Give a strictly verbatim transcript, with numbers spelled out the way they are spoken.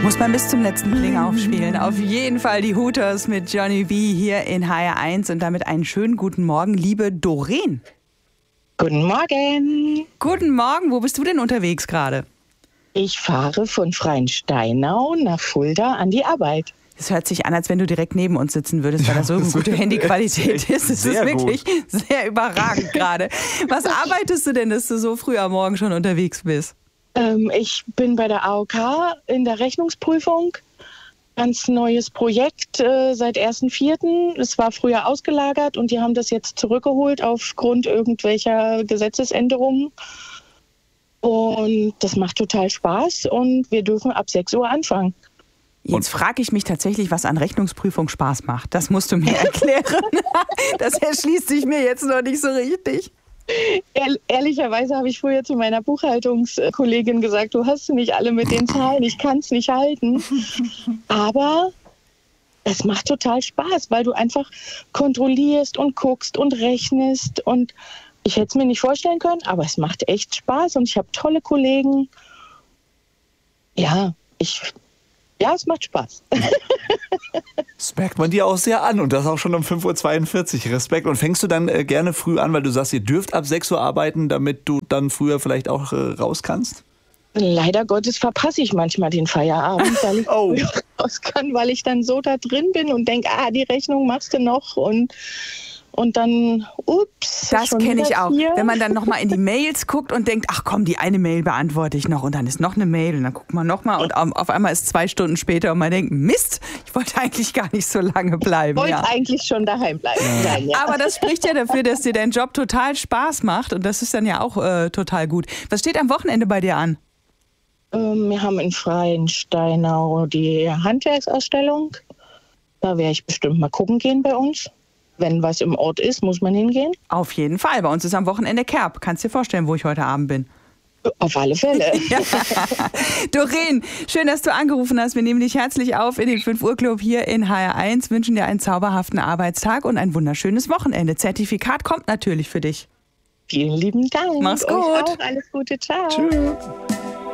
Muss man bis zum letzten Kling aufspielen. Auf jeden Fall die Hooters mit Johnny B. hier in H R eins und damit einen schönen guten Morgen, liebe Doreen. Guten Morgen. Guten Morgen, wo bist du denn unterwegs gerade? Ich fahre von Freiensteinau nach Fulda an die Arbeit. Es hört sich an, als wenn du direkt neben uns sitzen würdest, weil da so eine gute Handyqualität ist. Es ist wirklich gut. Sehr überragend gerade. Was arbeitest du denn, dass du so früh am Morgen schon unterwegs bist? Ähm, ich bin bei der A O K in der Rechnungsprüfung. Ganz neues Projekt äh, seit ersten vierten Es war früher ausgelagert und die haben das jetzt zurückgeholt aufgrund irgendwelcher Gesetzesänderungen. Und das macht total Spaß und wir dürfen ab sechs Uhr anfangen. Jetzt frage ich mich tatsächlich, was an Rechnungsprüfung Spaß macht. Das musst du mir erklären. Das erschließt sich mir jetzt noch nicht so richtig. Ehr- ehrlicherweise habe ich früher zu meiner Buchhaltungskollegin gesagt, du hast nicht alle mit den Zahlen, ich kann es nicht halten. Aber es macht total Spaß, weil du einfach kontrollierst und guckst und rechnest. Und ich hätte es mir nicht vorstellen können, aber es macht echt Spaß und ich habe tolle Kollegen. Ja, ich... Ja, es macht Spaß. Das merkt man dir auch sehr an und das auch schon um fünf Uhr zweiundvierzig. Respekt. Und fängst du dann äh, gerne früh an, weil du sagst, ihr dürft ab sechs Uhr arbeiten, damit du dann früher vielleicht auch äh, raus kannst? Leider Gottes verpasse ich manchmal den Feierabend, weil ich Oh. früher raus kann, weil ich dann so da drin bin und denke, ah, die Rechnung machst du noch und Und dann, ups. Das schon kenne ich wieder auch. hier. Wenn man dann nochmal in die Mails guckt und denkt, ach komm, die eine Mail beantworte ich noch und dann ist noch eine Mail und dann guckt man nochmal und auf einmal ist zwei Stunden später und man denkt, Mist, ich wollte eigentlich gar nicht so lange bleiben. Ich wollte Ja. eigentlich schon daheim bleiben. Sein, ja. Aber das spricht ja dafür, dass dir dein Job total Spaß macht und das ist dann ja auch äh, total gut. Was steht am Wochenende bei dir an? Ähm, wir haben in Freiensteinau die Handwerksausstellung. Da werde ich bestimmt mal gucken gehen bei uns. Wenn was im Ort ist, muss man hingehen. Auf jeden Fall. Bei uns ist am Wochenende Kerb. Kannst dir vorstellen, wo ich heute Abend bin. Auf alle Fälle. Ja. Doreen, schön, dass du angerufen hast. Wir nehmen dich herzlich auf in den fünf Uhr Club hier in H R eins, wünschen dir einen zauberhaften Arbeitstag und ein wunderschönes Wochenende. Zertifikat kommt natürlich für dich. Vielen lieben Dank. Mach's gut. Euch auch alles Gute. Ciao. Tschüss.